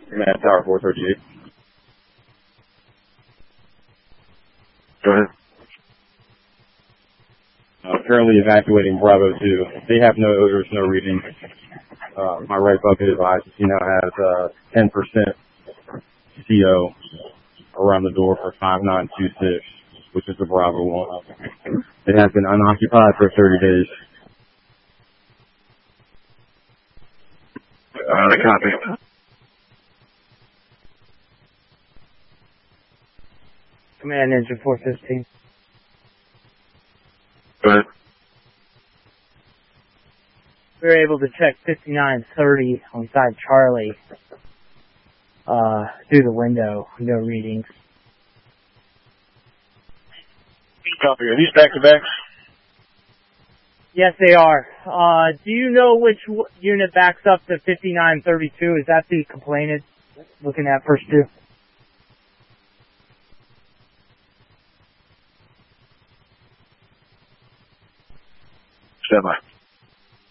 Command Tower 438. Go ahead. Currently evacuating Bravo 2. They have no odors, no readings. My right bucket advises he now has 10% CO around the door for 5926, which is the Bravo 1. It has been unoccupied for 30 days. Copy. Command Engine 415. Go ahead. We were able to check 5930 on side Charlie through the window. No readings. Copy. Are these back-to-backs? Yes, they are. Do you know which unit backs up to 5932? Is that the complainant looking at first two? Stand by.